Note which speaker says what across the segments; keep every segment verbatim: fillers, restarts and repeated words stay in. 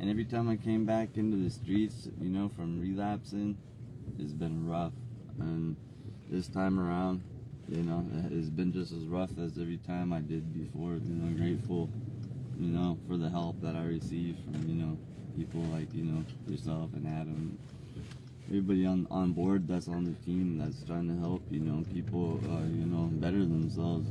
Speaker 1: And every time I came back into the streets, you know, from relapsing, it's been rough. And this time around, you know, it's been just as rough as every time I did before. You know, grateful, you know, for the help that I received from, you know, people like, you know, yourself and Adam. Everybody on, on board that's on the team that's trying to help, you know, people, uh, you know, better themselves.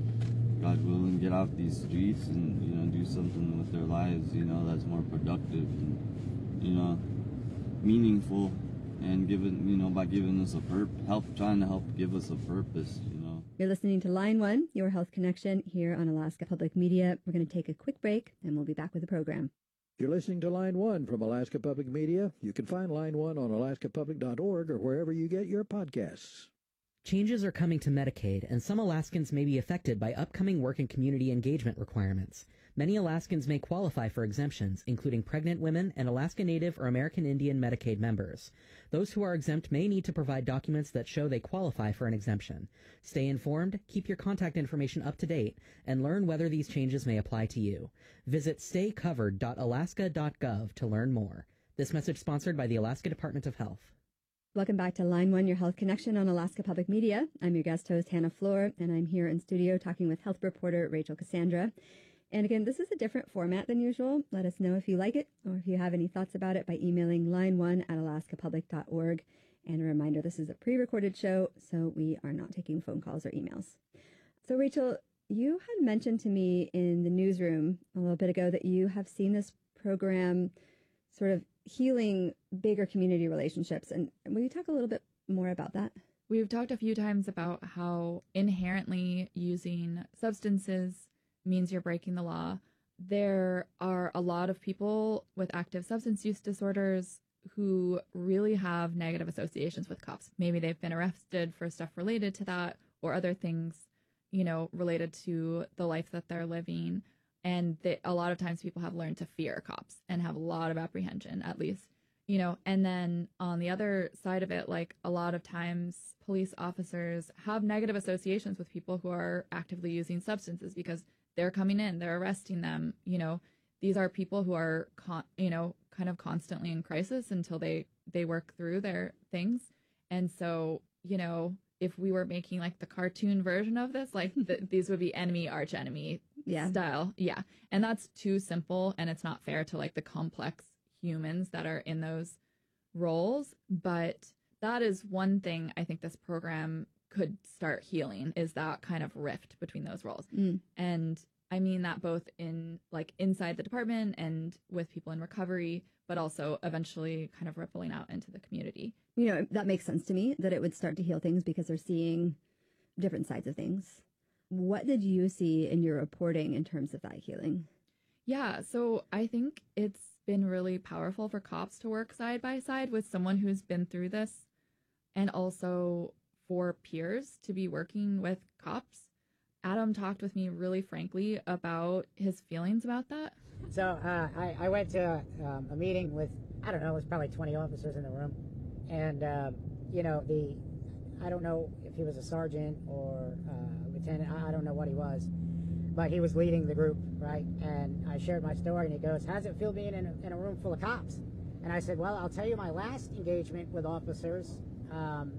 Speaker 1: And God willing, get off these streets and, you know, do something with their lives, you know, that's more productive and, you know, meaningful. And giving, you know, by giving us a purpose, help, trying to help give us a purpose, you know.
Speaker 2: You're listening to Line One, Your Health Connection, here on Alaska Public Media. We're going to take a quick break, and we'll be back with the program.
Speaker 3: You're listening to Line One from Alaska Public Media. You can find Line One on alaska public dot org or wherever you get your podcasts.
Speaker 4: Changes are coming to Medicaid, and some Alaskans may be affected by upcoming work and community engagement requirements. Many Alaskans may qualify for exemptions, including pregnant women and Alaska Native or American Indian Medicaid members. Those who are exempt may need to provide documents that show they qualify for an exemption. Stay informed, keep your contact information up to date, and learn whether these changes may apply to you. Visit stay covered dot alaska dot gov to learn more. This message sponsored by the Alaska Department of Health.
Speaker 2: Welcome back to Line One, Your Health Connection on Alaska Public Media. I'm your guest host, Hannah Floor, and I'm here in studio talking with health reporter Rachel Cassandra. And again, this is a different format than usual. Let us know if you like it or if you have any thoughts about it by emailing line one at alaska public dot org. And a reminder, this is a pre-recorded show, so we are not taking phone calls or emails. So, Rachel, you had mentioned to me in the newsroom a little bit ago that you have seen this program sort of healing bigger community relationships. And will you talk a little bit more about that?
Speaker 5: We've talked a few times about how inherently using substances means you're breaking the law. There are a lot of people with active substance use disorders who really have negative associations with cops. Maybe they've been arrested for stuff related to that or other things, you know, related to the life that they're living. And they, a lot of times people have learned to fear cops and have a lot of apprehension, at least, you know. And then on the other side of it, like a lot of times police officers have negative associations with people who are actively using substances because they're coming in, they're arresting them. You know, these are people who are, con- you know, kind of constantly in crisis until they, they work through their things. And so, you know, if we were making like the cartoon version of this, like the, these would be enemy, arch enemy
Speaker 2: yeah.
Speaker 5: style. Yeah. And that's too simple. And it's not fair to like the complex humans that are in those roles. But that is one thing I think this program could start healing, is that kind of rift between those roles.
Speaker 2: Mm.
Speaker 5: And I mean that both in like inside the department and with people in recovery, but also eventually kind of rippling out into the community.
Speaker 2: You know, that makes sense to me that it would start to heal things because they're seeing different sides of things. What did you see in your reporting in terms of that healing?
Speaker 5: Yeah, so I think it's been really powerful for cops to work side by side with someone who's been through this, and also for peers to be working with cops. Adam talked with me really frankly about his feelings about that.
Speaker 6: So uh, I, I went to um, a meeting with, I don't know, it was probably twenty officers in the room. And, um, you know, the, I don't know if he was a sergeant or uh, lieutenant, I, I don't know what he was, but he was leading the group, right? And I shared my story, and he goes, how does it feel being in a, in a room full of cops? And I said, well, I'll tell you, my last engagement with officers um,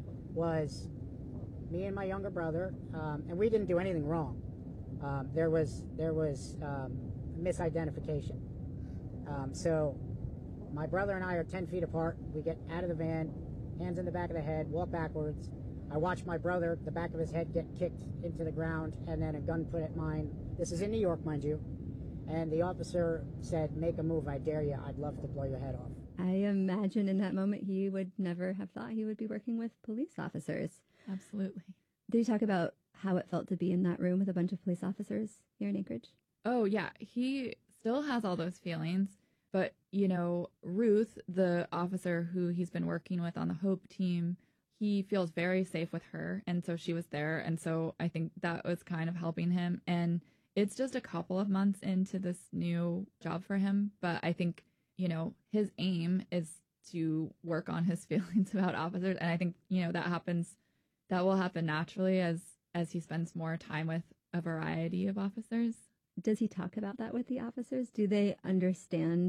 Speaker 6: was me and my younger brother, um, and we didn't do anything wrong. Um, there was there was um, misidentification. Um, so my brother and I are ten feet apart. We get out of the van, hands in the back of the head, walk backwards. I watch my brother, the back of his head get kicked into the ground, and then a gun put at mine. This is in New York, mind you. And the officer said, make a move, I dare you. I'd love to blow your head off.
Speaker 2: I imagine in that moment he would never have thought he would be working with police officers.
Speaker 5: Absolutely.
Speaker 2: Did you talk about how it felt to be in that room with a bunch of police officers here in Anchorage?
Speaker 5: Oh, yeah. He still has all those feelings. But, you know, Ruth, the officer who he's been working with on the HOPE team, he feels very safe with her. And so she was there. And so I think that was kind of helping him. And it's just a couple of months into this new job for him. But I think, you know, his aim is to work on his feelings about officers. And I think, you know, that happens, that will happen naturally as, as he spends more time with a variety of officers.
Speaker 2: Does he talk about that with the officers? Do they understand